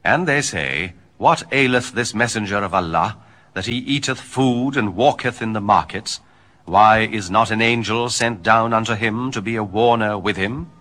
And they say, What aileth this messenger of Allah, that he eateth food and walketh in the markets? Why is not an angel sent down unto him to be a warner with him?